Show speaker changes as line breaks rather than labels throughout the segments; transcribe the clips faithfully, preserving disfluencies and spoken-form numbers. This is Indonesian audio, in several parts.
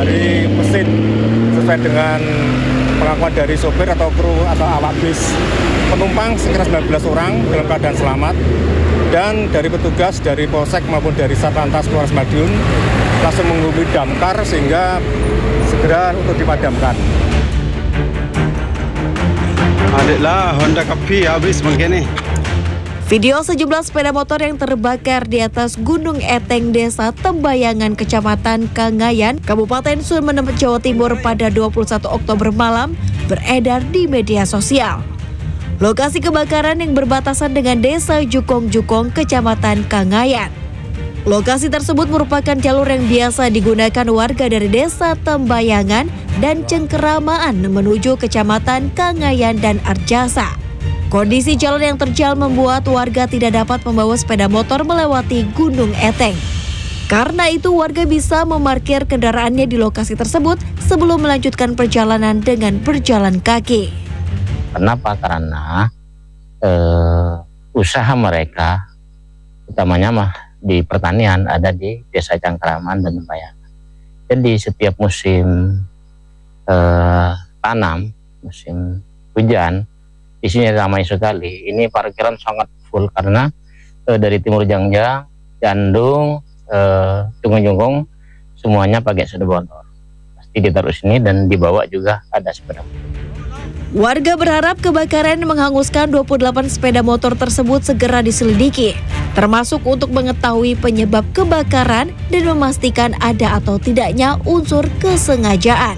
dari mesin sesuai dengan pengakuan dari sopir atau kru atau awak bis. Penumpang sekitar sembilan belas orang dalam keadaan selamat, dan dari petugas dari Polsek maupun dari Satlantas Polres Madiun langsung menghubungi damkar sehingga segera untuk dipadamkan.
Adiklah Honda Kapi habis begini.
Video sejumlah sepeda motor yang terbakar di atas Gunung Eteng, Desa Tembayangan, Kecamatan Kangayan, Kabupaten Sumeneb, Jawa Timur pada dua puluh satu Oktober malam beredar di media sosial. Lokasi kebakaran yang berbatasan dengan Desa Jukong-Jukong, Kecamatan Kangayan. Lokasi tersebut merupakan jalur yang biasa digunakan warga dari Desa Tembayangan dan Cengkeramaan menuju Kecamatan Kangayan dan Arjasa. Kondisi jalan yang terjal membuat warga tidak dapat membawa sepeda motor melewati Gunung Eteng. Karena itu warga bisa memarkir kendaraannya di lokasi tersebut sebelum melanjutkan perjalanan dengan berjalan kaki.
Kenapa? Karena eh, usaha mereka, utamanya mah di pertanian, ada di Desa Cengkeramaan dan Tembayangan. Jadi setiap musim eh, tanam, musim hujan, di sini ramai sekali. Ini parkiran sangat full karena eh, dari Timur Jangjang, Jandung, eh, Junggung-Junggung semuanya pakai sepeda motor. Pasti ditaruh sini dan dibawa juga ada sepeda motor.
Warga berharap kebakaran yang menghanguskan dua puluh delapan sepeda motor tersebut segera diselidiki, termasuk untuk mengetahui penyebab kebakaran dan memastikan ada atau tidaknya unsur kesengajaan.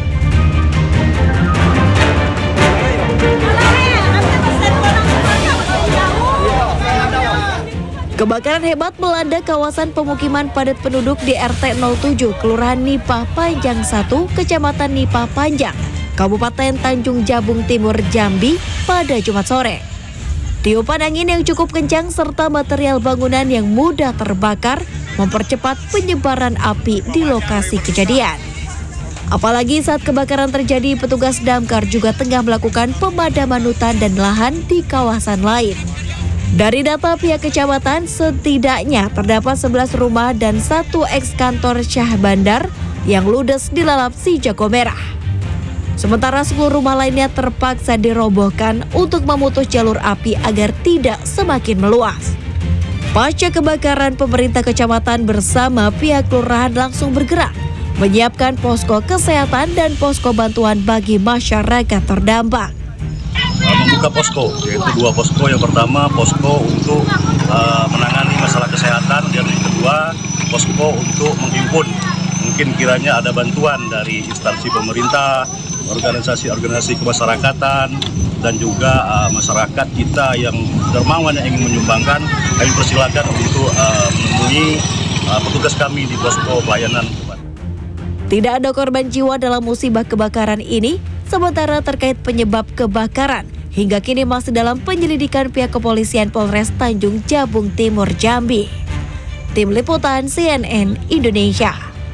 Kebakaran hebat melanda kawasan pemukiman padat penduduk di R T nol tujuh, Kelurahan Nipah Panjang satu, Kecamatan Nipah Panjang, Kabupaten Tanjung Jabung Timur, Jambi pada Jumat sore. Tiupan angin yang cukup kencang serta material bangunan yang mudah terbakar mempercepat penyebaran api di lokasi kejadian. Apalagi saat kebakaran terjadi, petugas damkar juga tengah melakukan pemadaman hutan dan lahan di kawasan lain. Dari data pihak kecamatan, setidaknya terdapat sebelas rumah dan satu eks kantor Syah Bandar yang ludes dilalap si jago merah. Sementara sepuluh rumah lainnya terpaksa dirobohkan untuk memutus jalur api agar tidak semakin meluas. Pasca kebakaran, pemerintah kecamatan bersama pihak kelurahan langsung bergerak, menyiapkan posko kesehatan dan posko bantuan bagi masyarakat terdampak.
Membuka posko, yaitu dua posko. Yang pertama posko untuk uh, menangani masalah kesehatan, dan yang kedua posko untuk menghimpun mungkin kiranya ada bantuan dari instansi pemerintah, organisasi-organisasi kemasyarakatan, dan juga uh, masyarakat kita yang dermawan yang ingin menyumbangkan. Kami persilakan untuk uh, menemui uh, petugas kami di posko pelayanan.
Tidak ada korban jiwa dalam musibah kebakaran ini, sementara terkait penyebab kebakaran hingga kini masih dalam penyelidikan pihak kepolisian Polres Tanjung Jabung Timur, Jambi. Tim Liputan C N N Indonesia.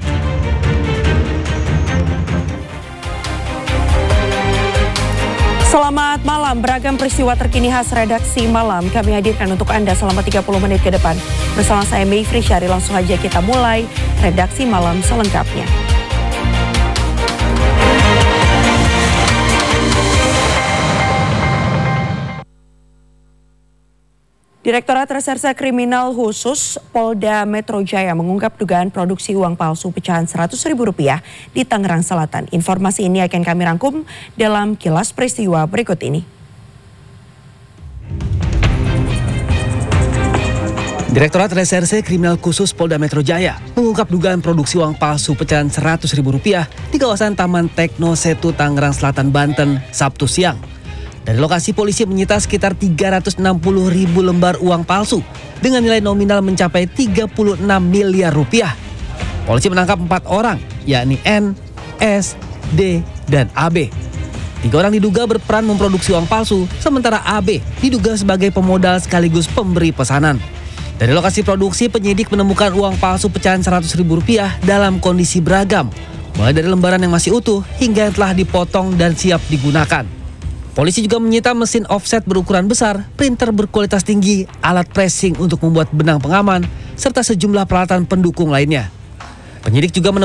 Selamat malam, beragam peristiwa terkini khas redaksi malam kami hadirkan untuk Anda selama tiga puluh menit ke depan. Bersama saya Mayfri Syari, langsung aja kita mulai redaksi malam selengkapnya. Direktorat Reserse Kriminal Khusus Polda Metro Jaya mengungkap dugaan produksi uang palsu pecahan seratus ribu rupiah di Tangerang Selatan. Informasi ini akan kami rangkum dalam kilas peristiwa berikut ini.
Direktorat Reserse Kriminal Khusus Polda Metro Jaya mengungkap dugaan produksi uang palsu pecahan seratus ribu rupiah di kawasan Taman Tekno Setu, Tangerang Selatan, Banten, Sabtu siang. Dari lokasi, polisi menyita sekitar tiga ratus enam puluh ribu lembar uang palsu dengan nilai nominal mencapai tiga puluh enam miliar rupiah. Polisi menangkap empat orang, yakni N, S, D, dan A B. Tiga orang diduga berperan memproduksi uang palsu, sementara A B diduga sebagai pemodal sekaligus pemberi pesanan. Dari lokasi produksi, penyidik menemukan uang palsu pecahan seratus ribu rupiah dalam kondisi beragam, mulai dari lembaran yang masih utuh hingga yang telah dipotong dan siap digunakan. Polisi juga menyita mesin offset berukuran besar, printer berkualitas tinggi, alat pressing untuk membuat benang pengaman, serta sejumlah peralatan pendukung lainnya. Penyidik juga menemukan